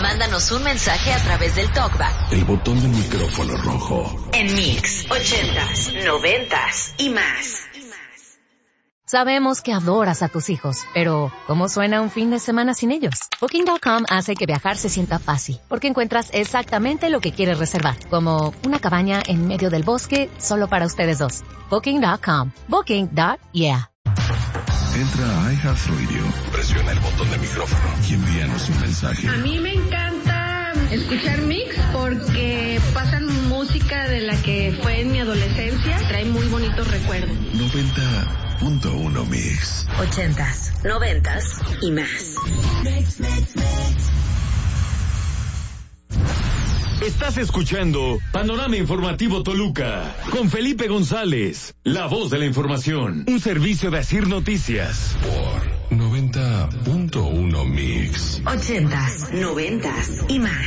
Mándanos un mensaje a través del TalkBack. El botón del micrófono rojo. En Mix 80s, 90s y más. Sabemos que adoras a tus hijos, pero ¿cómo suena un fin de semana sin ellos? Booking.com hace que viajar se sienta fácil, porque encuentras exactamente lo que quieres reservar, como una cabaña en medio del bosque solo para ustedes dos. Booking.com. Booking.yeah. Entra a iHeartRadio, presiona el botón de micrófono y envíanos un mensaje. A mí me encanta escuchar Mix porque pasan música de la que fue en mi adolescencia, trae muy bonitos recuerdos. 90.1 Mix. 80s, 90s y más. Estás escuchando Panorama Informativo Toluca con Felipe González, la voz de la información, un servicio de Asir Noticias. Por 90.1 Mix. 80s, 90s y más.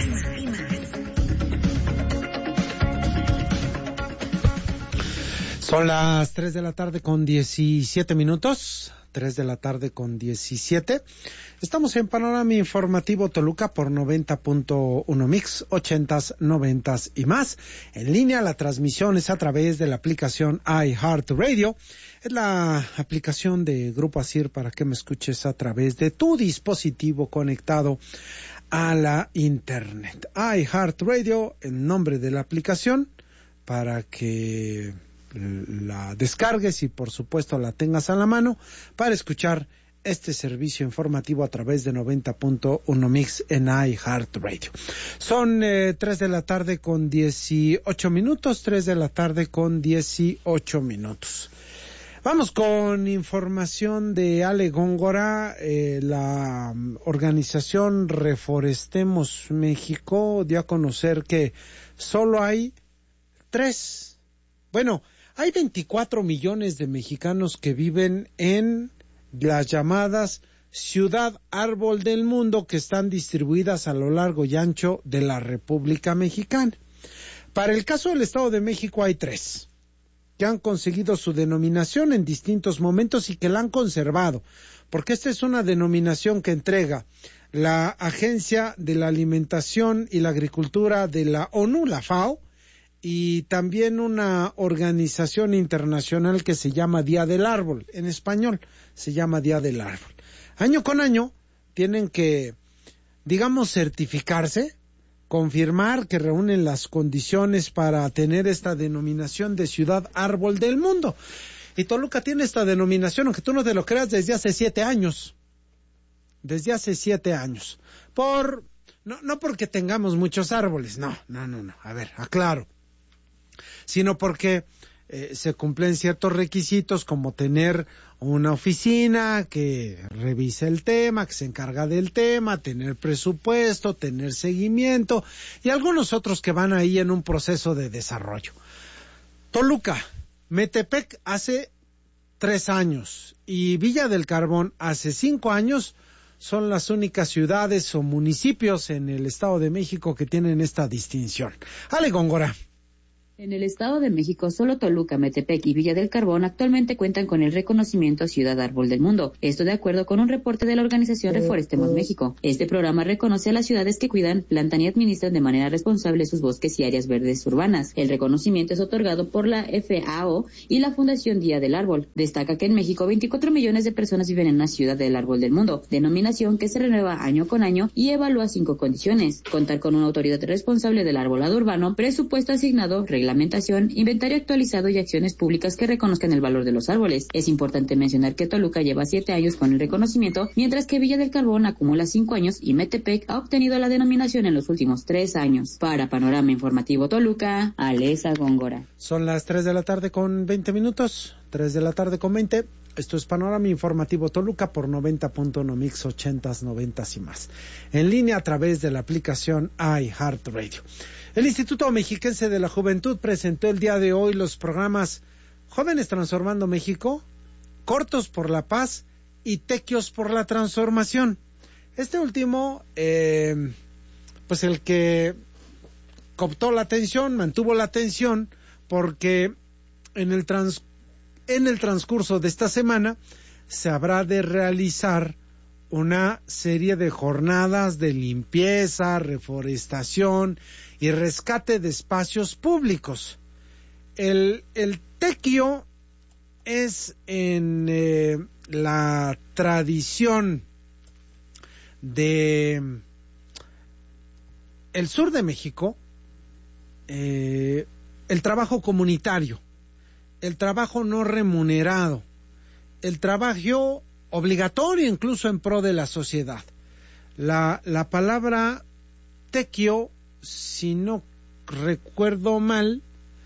Son las 3 de la tarde con 17 minutos. 3 de la tarde con 17. Estamos en Panorama Informativo Toluca por 90.1 Mix, 80s, 90s y más. En línea, la transmisión es a través de la aplicación iHeartRadio. Es la aplicación de Grupo Asir para que me escuches a través de tu dispositivo conectado a la internet. iHeartRadio, el nombre de la aplicación, para que la descargues y por supuesto la tengas a la mano para escuchar este servicio informativo a través de 90.1 Mix en iHeartRadio. Son 3 de la tarde con 18 minutos, 3 de la tarde con 18 minutos. Vamos con información de Ale Góngora. La organización Reforestemos México dio a conocer que solo hay hay 24 millones de mexicanos que viven en las llamadas Ciudad Árbol del Mundo, que están distribuidas a lo largo y ancho de la República Mexicana. Para el caso del Estado de México hay 3 que han conseguido su denominación en distintos momentos y que la han conservado, porque esta es una denominación que entrega la Agencia de la Alimentación y la Agricultura de la ONU, la FAO, y también una organización internacional que se llama Día del Árbol, en español se llama Día del Árbol. Año con año tienen que, certificarse, confirmar que reúnen las condiciones para tener esta denominación de Ciudad Árbol del Mundo. Y Toluca tiene esta denominación, aunque tú no te lo creas, desde hace 7 años. Desde hace 7 años. No porque tengamos muchos árboles, no, a ver, aclaro. Sino porque se cumplen ciertos requisitos como tener una oficina que revise el tema, que se encarga del tema, tener presupuesto, tener seguimiento y algunos otros que van ahí en un proceso de desarrollo. Toluca, Metepec hace 3 años y Villa del Carbón hace 5 años son las únicas ciudades o municipios en el Estado de México que tienen esta distinción. Ale Góngora. En el Estado de México, solo Toluca, Metepec y Villa del Carbón actualmente cuentan con el reconocimiento Ciudad Árbol del Mundo. Esto de acuerdo con un reporte de la organización Reforestemos México. Este programa reconoce a las ciudades que cuidan, plantan y administran de manera responsable sus bosques y áreas verdes urbanas. El reconocimiento es otorgado por la FAO y la Fundación Día del Árbol. Destaca que en México 24 millones de personas viven en una ciudad del Árbol del Mundo, denominación que se renueva año con año y evalúa 5 condiciones: contar con una autoridad responsable del arbolado urbano, presupuesto asignado, reglamentación, inventario actualizado y acciones públicas que reconozcan el valor de los árboles. Es importante mencionar que Toluca lleva 7 años con el reconocimiento, mientras que Villa del Carbón acumula 5 años y Metepec ha obtenido la denominación en los últimos 3 años. Para Panorama Informativo Toluca, Alesa Góngora. Son las 3 de la tarde con 20 minutos, 3 de la tarde con 20. Esto es Panorama Informativo Toluca por 90.1 Mix, 80s, 90s y más. En línea a través de la aplicación iHeartRadio. El Instituto Mexiquense de la Juventud presentó el día de hoy los programas Jóvenes Transformando México, Cortos por la Paz y Tequios por la Transformación. Este último, pues el que captó la atención, mantuvo la atención, porque en el transcurso de esta semana se habrá de realizar una serie de jornadas de limpieza, reforestación y rescate de espacios públicos. El tequio es en la tradición de el sur de México, el trabajo comunitario, el trabajo no remunerado, el trabajo obligatorio incluso en pro de la sociedad. La palabra tequio, si no recuerdo mal,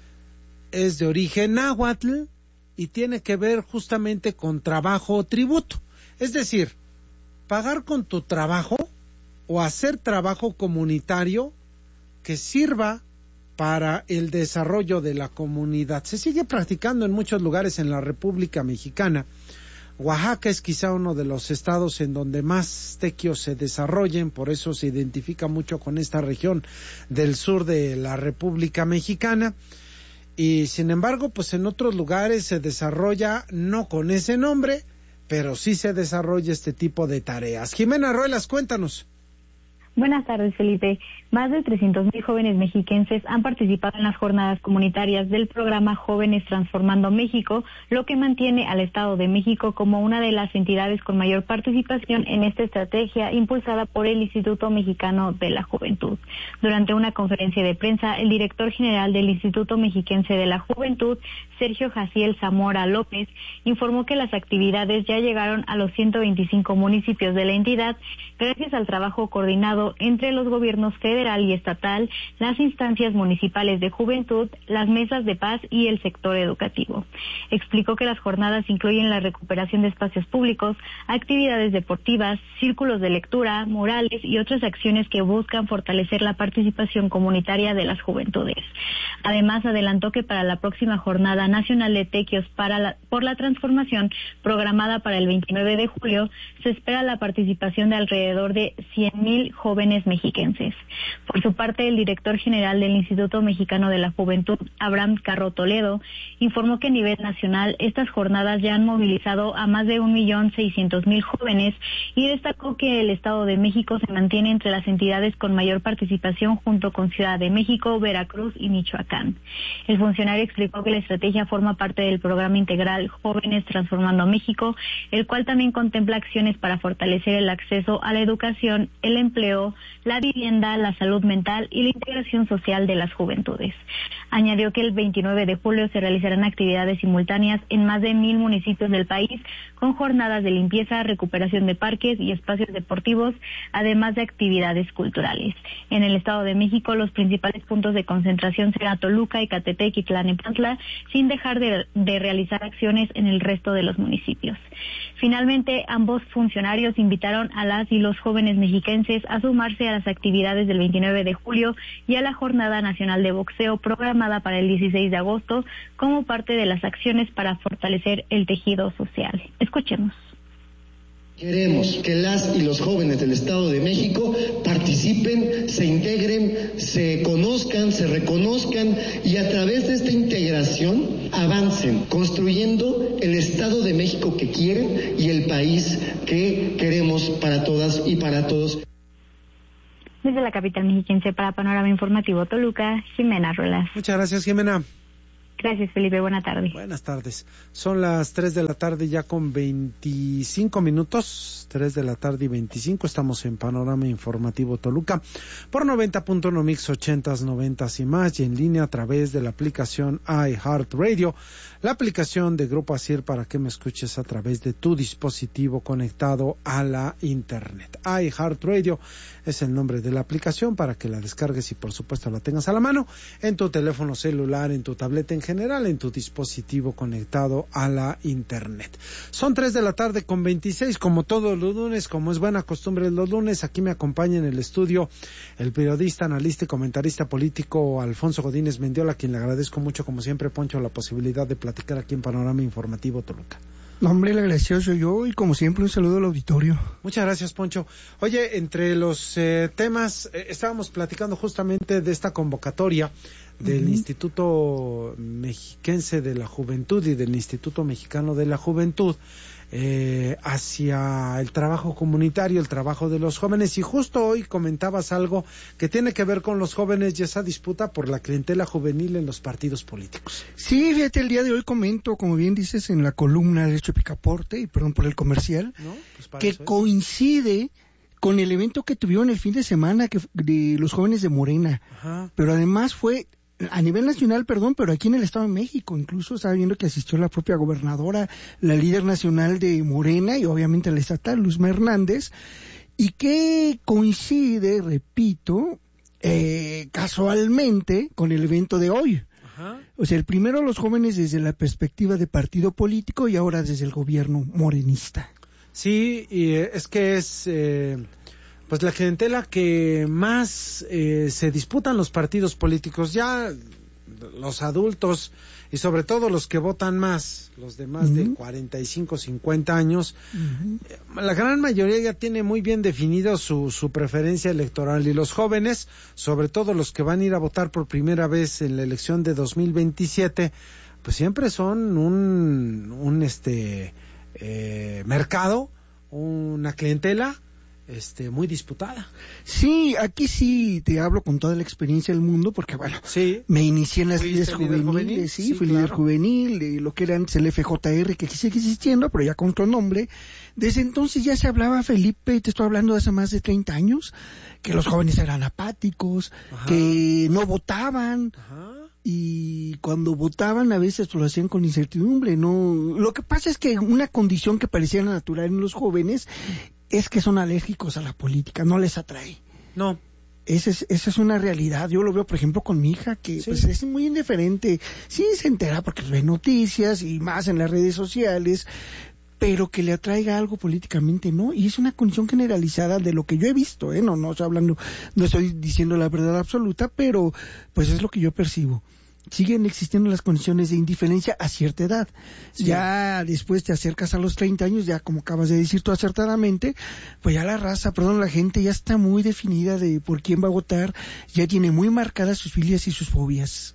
es de origen náhuatl y tiene que ver justamente con trabajo o tributo. Es decir, pagar con tu trabajo o hacer trabajo comunitario que sirva para el desarrollo de la comunidad. Se sigue practicando en muchos lugares en la República Mexicana. Oaxaca es quizá uno de los estados en donde más tequios se desarrollen, por eso se identifica mucho con esta región del sur de la República Mexicana. Y sin embargo, pues en otros lugares se desarrolla no con ese nombre, pero sí se desarrolla este tipo de tareas. Jimena Ruelas, cuéntanos. Buenas tardes, Felipe. Más de 300,000 jóvenes mexiquenses han participado en las jornadas comunitarias del programa Jóvenes Transformando México, lo que mantiene al Estado de México como una de las entidades con mayor participación en esta estrategia impulsada por el Instituto Mexicano de la Juventud. Durante una conferencia de prensa, el director general del Instituto Mexiquense de la Juventud, Sergio Jaciel Zamora López, informó que las actividades ya llegaron a los 125 municipios de la entidad gracias al trabajo coordinado entre los gobiernos federal y estatal, las instancias municipales de juventud, las mesas de paz y el sector educativo. Explicó que las jornadas incluyen la recuperación de espacios públicos, actividades deportivas, círculos de lectura, murales y otras acciones que buscan fortalecer la participación comunitaria de las juventudes. Además, adelantó que para la próxima Jornada Nacional de Tequios por la Transformación, programada para el 29 de julio, se espera la participación de alrededor de 100,000 jóvenes mexiquenses. Por su parte, el director general del Instituto Mexicano de la Juventud, Abraham Carro Toledo, informó que a nivel nacional estas jornadas ya han movilizado a más de 1,600,000 jóvenes y destacó que el Estado de México se mantiene entre las entidades con mayor participación junto con Ciudad de México, Veracruz y Michoacán. El funcionario explicó que la estrategia forma parte del programa integral Jóvenes Transformando México, el cual también contempla acciones para fortalecer el acceso a la educación, el empleo, la vivienda, la salud mental y la integración social de las juventudes. Añadió que el 29 de julio se realizarán actividades simultáneas en más de 1,000 municipios del país, con jornadas de limpieza, recuperación de parques y espacios deportivos, además de actividades culturales. En el Estado de México, los principales puntos de concentración serán Toluca, Ecatepec y Tlalnepantla, sin dejar de realizar acciones en el resto de los municipios. Finalmente, ambos funcionarios invitaron a las y los jóvenes mexiquenses a sumarse a las actividades del 29 de julio y a la Jornada Nacional de Boxeo programada para el 16 de agosto como parte de las acciones para fortalecer el tejido social. Escuchemos. Queremos que las y los jóvenes del Estado de México participen, se integren, se conozcan, se reconozcan y a través de esta integración avancen, construyendo el Estado de México que quieren y el país que queremos para todas y para todos. Desde la capital mexiquense para Panorama Informativo Toluca, Jimena Ruelas. Muchas gracias, Jimena. Gracias, Felipe. Buenas tardes. Buenas tardes. Son las 3 de la tarde ya con 25 minutos. 3 de la tarde y 25. Estamos en Panorama Informativo Toluca por 90.1 Mix 80s, 90s y más, y en línea a través de la aplicación iHeartRadio, la aplicación de Grupo ASIR para que me escuches a través de tu dispositivo conectado a la internet. iHeartRadio es el nombre de la aplicación para que la descargues y por supuesto la tengas a la mano en tu teléfono celular, en tu tableta, en general en tu dispositivo conectado a la internet. Son 3 de la tarde con 26, como todos los lunes, como es buena costumbre los lunes. Aquí me acompaña en el estudio el periodista, analista y comentarista político Alfonso Godínez Mendiola, a quien le agradezco mucho, como siempre, Poncho, la posibilidad de platicar aquí en Panorama Informativo Toluca. No, hombre, el agradecido soy yo y como siempre un saludo al auditorio. Muchas gracias, Poncho. Oye, entre los temas, estábamos platicando justamente de esta convocatoria del Instituto Mexiquense de la Juventud y del Instituto Mexicano de la Juventud, hacia el trabajo comunitario, el trabajo de los jóvenes. Y justo hoy comentabas algo que tiene que ver con los jóvenes y esa disputa por la clientela juvenil en los partidos políticos. Sí, fíjate, el día de hoy comento, como bien dices, en la columna de Derecho Picaporte, y perdón por el comercial, ¿no? Pues que coincide con el evento que tuvieron el fin de semana de los jóvenes de Morena. Ajá. Pero además fue a nivel nacional, pero aquí en el Estado de México, incluso estaba viendo que asistió la propia gobernadora, la líder nacional de Morena y obviamente la estatal, Luzma Hernández, y que coincide, repito, casualmente con el evento de hoy. Ajá. O sea, el primero los jóvenes desde la perspectiva de partido político y ahora desde el gobierno morenista. Sí, y es que es pues la clientela que más se disputan los partidos políticos, ya los adultos y sobre todo los que votan más, los de más de 45, 50 años, la gran mayoría ya tiene muy bien definido su preferencia electoral, y los jóvenes, sobre todo los que van a ir a votar por primera vez en la elección de 2027, pues siempre son un mercado, una clientela muy disputada. Sí, aquí sí te hablo con toda la experiencia del mundo, porque bueno, sí, me inicié en las líderes juveniles, sí, fui líder juvenil de lo que era antes el FJR, que sigue existiendo, pero ya con otro nombre. Desde entonces ya se hablaba, Felipe, te estoy hablando de hace más de 30 años, que los jóvenes eran apáticos, ajá, que no votaban, ajá, y cuando votaban a veces lo hacían con incertidumbre, ¿no? Lo que pasa es que una condición que parecía natural en los jóvenes es que son alérgicos a la política, no les atrae. No. Esa es una realidad. Yo lo veo, por ejemplo, con mi hija, que pues es muy indiferente. Sí se entera porque ve noticias y más en las redes sociales, pero que le atraiga algo políticamente, ¿no? Y es una condición generalizada de lo que yo he visto, ¿eh? No estoy hablando, no estoy diciendo la verdad absoluta, pero pues es lo que yo percibo. Siguen existiendo las condiciones de indiferencia a cierta edad. Sí. Ya después te acercas a los 30 años, ya como acabas de decir tú acertadamente, pues ya la gente ya está muy definida de por quién va a votar, ya tiene muy marcadas sus filias y sus fobias.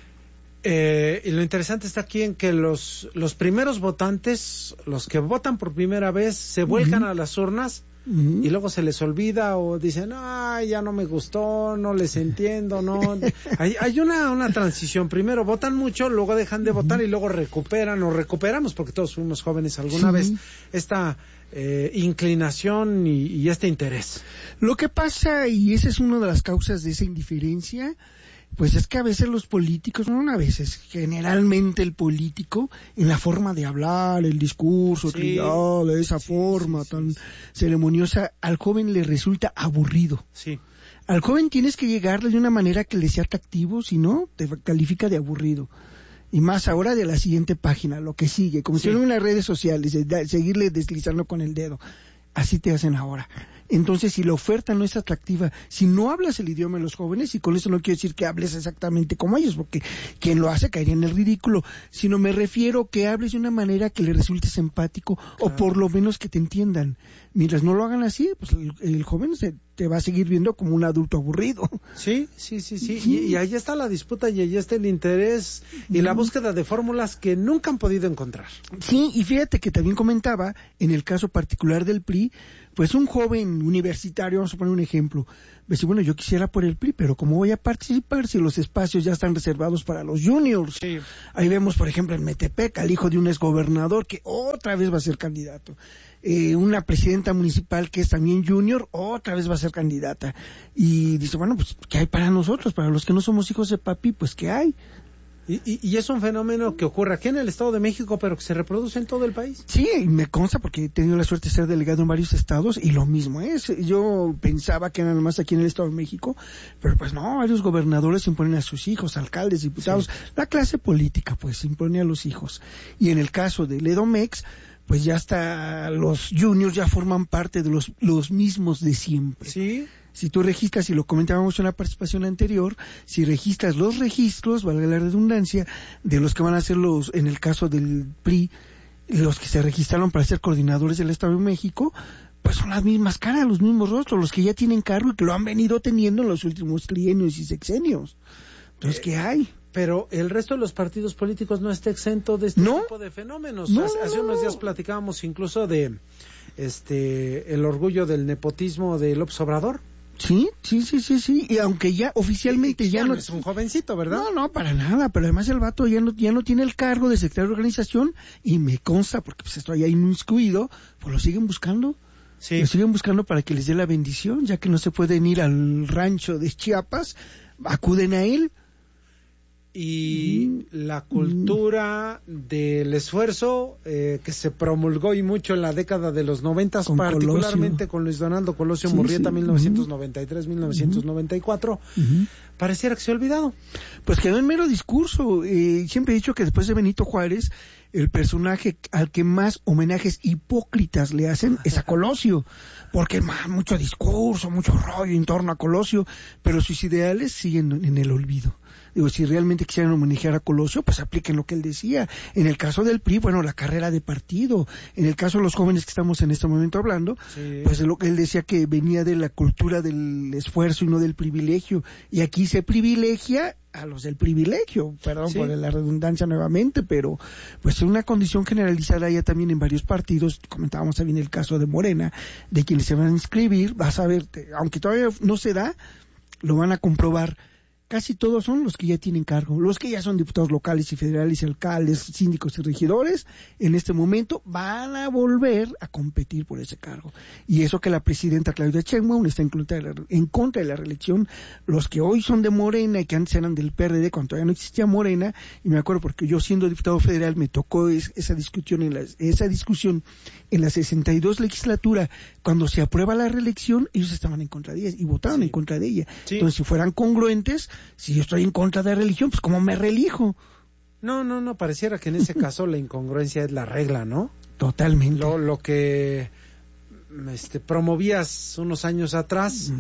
Y lo interesante está aquí en que los primeros votantes, los que votan por primera vez, se vuelcan a las urnas y luego se les olvida o dicen, ay, ya no me gustó, no les entiendo, no. Hay una transición. Primero votan mucho, luego dejan de votar y luego recuperamos, porque todos fuimos jóvenes alguna vez, esta inclinación y este interés. Lo que pasa, y esa es una de las causas de esa indiferencia, pues es que a veces los políticos, generalmente el político, en la forma de hablar, el discurso trillado, de esa forma tan ceremoniosa, al joven le resulta aburrido. Sí. Al joven tienes que llegarle de una manera que le sea atractivo, si no, te califica de aburrido. Y más ahora de la siguiente página, lo que sigue, como si en las redes sociales, seguirle deslizando con el dedo. Así te hacen ahora. Entonces, si la oferta no es atractiva, si no hablas el idioma de los jóvenes, y con eso no quiero decir que hables exactamente como ellos, porque quien lo hace caería en el ridículo, sino me refiero que hables de una manera que le resulte simpático, o por lo menos que te entiendan. Mientras no lo hagan así, pues el joven te va a seguir viendo como un adulto aburrido. Sí. Y ahí está la disputa y ahí está el interés y la búsqueda de fórmulas que nunca han podido encontrar. Sí, y fíjate que también comentaba, en el caso particular del PRI, pues un joven universitario, vamos a poner un ejemplo, pues bueno, yo quisiera por el PRI, pero ¿cómo voy a participar si los espacios ya están reservados para los juniors? Sí. Ahí vemos, por ejemplo, en Metepec, al hijo de un exgobernador que otra vez va a ser candidato. Una presidenta municipal que es también junior, otra vez va a ser candidata. Y dice, bueno, pues, ¿qué hay para nosotros? Para los que no somos hijos de papi, pues, ¿qué hay? Y es un fenómeno que ocurre aquí en el Estado de México, pero que se reproduce en todo el país. Sí, me consta porque he tenido la suerte de ser delegado en varios estados y lo mismo es. Yo pensaba que era nada más aquí en el Estado de México, pero pues no, varios gobernadores imponen a sus hijos, alcaldes, diputados, la clase política pues impone a los hijos. Y en el caso del Edomex, pues ya hasta los juniors ya forman parte de los mismos de siempre. Sí. Si tú registras, y lo comentábamos en la participación anterior, si registras los registros, valga la redundancia, de los que van a ser en el caso del PRI, los que se registraron para ser coordinadores del Estado de México, pues son las mismas caras, los mismos rostros, los que ya tienen cargo y que lo han venido teniendo en los últimos trienios y sexenios. Entonces, ¿qué hay? Pero el resto de los partidos políticos no está exento de este tipo de fenómenos. Hace unos días platicábamos incluso de el orgullo del nepotismo de López Obrador. Sí, y aunque ya oficialmente ya no es un jovencito, ¿verdad? No, para nada, pero además el vato ya no tiene el cargo de secretario de organización, y me consta, porque pues estoy ahí inmiscuido, pues lo siguen buscando. Sí. Lo siguen buscando para que les dé la bendición, ya que no se pueden ir al rancho de Chiapas, acuden a él. Y la cultura del esfuerzo que se promulgó y mucho en la década de los 90, particularmente con Luis Donaldo Colosio Murrieta, 1993-1994, pareciera que se ha olvidado. Pues quedó en mero discurso. Siempre he dicho que después de Benito Juárez, el personaje al que más homenajes hipócritas le hacen es a Colosio, porque mucho discurso, mucho rollo en torno a Colosio, pero sus ideales siguen en el olvido. Digo, si realmente quisieran homenajear a Colosio, pues apliquen lo que él decía. En el caso del PRI, bueno, la carrera de partido. En el caso de los jóvenes que estamos en este momento hablando, pues lo que él decía, que venía de la cultura del esfuerzo y no del privilegio. Y aquí se privilegia a los del privilegio, perdón por la redundancia nuevamente, pero pues es una condición generalizada ya también en varios partidos. Comentábamos también el caso de Morena, de quienes se van a inscribir. Vas a ver, aunque todavía no se da, lo van a comprobar. Casi todos son los que ya tienen cargo, los que ya son diputados locales y federales, alcaldes, síndicos y regidores, en este momento van a volver a competir por ese cargo. Y eso que la presidenta Claudia Sheinbaum está en contra de la reelección. Los que hoy son de Morena y que antes eran del PRD cuando todavía no existía Morena, y me acuerdo porque yo siendo diputado federal me tocó esa discusión en la 62 legislatura, cuando se aprueba la reelección, ellos estaban en contra de ella y votaron en contra de ella. Entonces, si fueran congruentes, si yo estoy en contra de religión, pues ¿cómo me reelijo? No, pareciera que en ese caso la incongruencia es la regla, ¿no? Totalmente. Lo que promovías unos años atrás,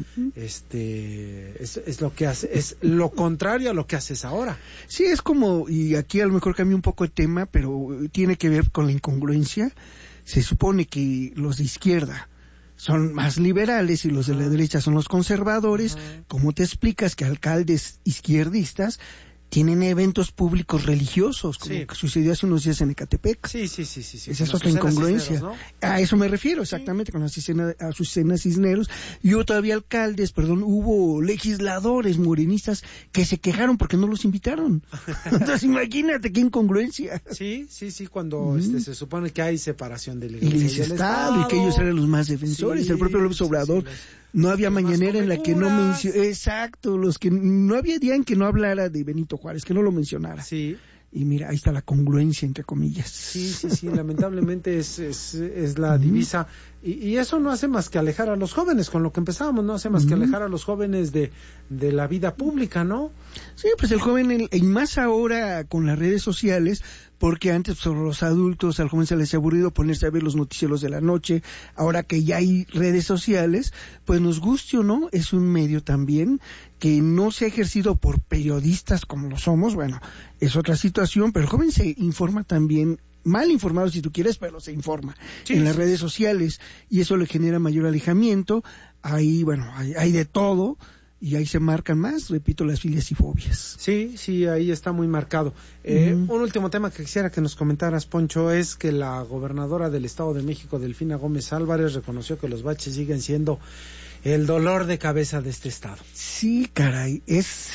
es lo que hace, es lo contrario a lo que haces ahora. Sí, es como, y aquí a lo mejor cambia un poco el tema, pero tiene que ver con la incongruencia. Se supone que los de izquierda son más liberales y los de la derecha son los conservadores. ¿Cómo te explicas que alcaldes izquierdistas tienen eventos públicos religiosos, como que sucedió hace unos días en Ecatepec? Sí. Esa es otra incongruencia. Cisneros, ¿no? A eso me refiero, exactamente, con Azucena Cisneros. Y hubo todavía hubo legisladores morenistas que se quejaron porque no los invitaron. Entonces imagínate qué incongruencia. Sí, cuando se supone que hay separación de la Iglesia y del Estado, y que ellos eran los más defensores. El propio López Obrador, no había mañanera en la que no mencionara. Exacto, no había día en que no hablara de Benito Juárez, que no lo mencionara. Sí. Y mira, ahí está la congruencia, entre comillas. Sí, lamentablemente es la divisa. Y eso no hace más que alejar a los jóvenes, con lo que empezábamos, no hace más que alejar a los jóvenes de la vida pública, ¿no? Sí, pues el joven, y más ahora con las redes sociales, porque antes pues, los adultos, al joven se les ha aburrido ponerse a ver los noticieros de la noche. Ahora que ya hay redes sociales, pues nos guste o no, es un medio también que no se ha ejercido por periodistas como lo somos. Bueno, es otra situación, pero el joven se informa también, mal informado si tú quieres, pero se informa en las redes sociales, y eso le genera mayor alejamiento. Ahí, hay de todo, y ahí se marcan más, repito, las filias y fobias. Sí, ahí está muy marcado. Un último tema que quisiera que nos comentaras, Poncho, es que la gobernadora del Estado de México, Delfina Gómez Álvarez, reconoció que los baches siguen siendo el dolor de cabeza de este estado. Sí, caray,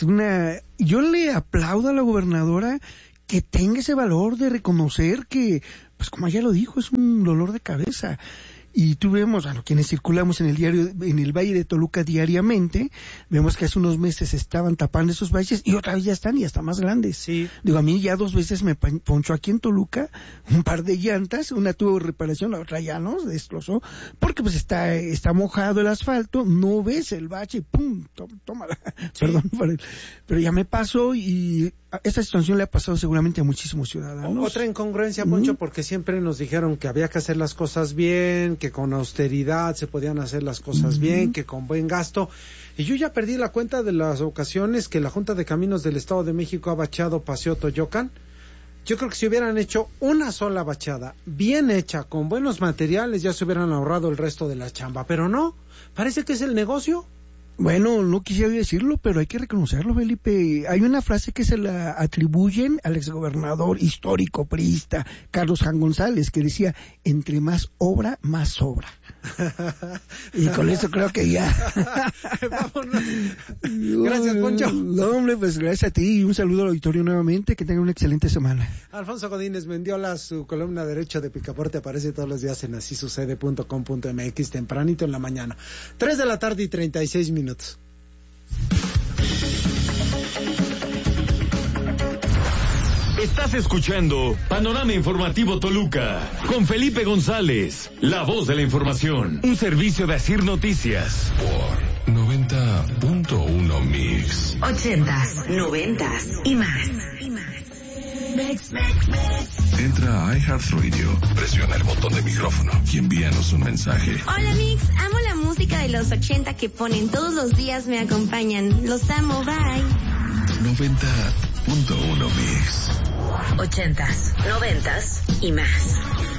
yo le aplaudo a la gobernadora que tenga ese valor de reconocer que, pues como ella lo dijo, es un dolor de cabeza. Y tú vemos, quienes circulamos en el Valle de Toluca diariamente, vemos que hace unos meses estaban tapando esos valles y otra vez ya están y hasta más grandes. Sí. Digo, a mí ya 2 veces me ponchó aquí en Toluca un par de llantas, una tuvo reparación, la otra ya no, se destrozó, porque pues está mojado el asfalto, no ves el bache, pum, tómala. Sí. Perdón, pero ya me pasó, y esta situación le ha pasado seguramente a muchísimos ciudadanos. Otra incongruencia, Poncho, porque siempre nos dijeron que había que hacer las cosas bien, que con austeridad se podían hacer las cosas bien, que con buen gasto. Y yo ya perdí la cuenta de las ocasiones que la Junta de Caminos del Estado de México ha bachado Paseo Toyocan. Yo creo que si hubieran hecho una sola bachada, bien hecha, con buenos materiales, ya se hubieran ahorrado el resto de la chamba. Pero no, parece que es el negocio. Bueno, no quisiera decirlo, pero hay que reconocerlo, Felipe. Hay una frase que se la atribuyen al exgobernador histórico priista Carlos Jan González, que decía, entre más obra, más sobra. Y con eso creo que ya. Vámonos. Gracias, Poncho. No, hombre, pues gracias a ti y un saludo al auditorio nuevamente. Que tengan una excelente semana. Alfonso Godínez Mendiola, su columna Derecho de Picaporte aparece todos los días en asisucede.com.mx tempranito en la mañana. 3 de la tarde y 36 minutos. Estás escuchando Panorama Informativo Toluca con Felipe González, la voz de la información, un servicio de Asir Noticias. Por 90.1 Mix. 80s, 90s y más. Entra a iHeartRadio, presiona el botón de micrófono y envíanos un mensaje. Hola Mix, amo la música de los 80 que ponen todos los días, me acompañan. Los amo, bye. 90.1 Mix. 80s, 90s y más.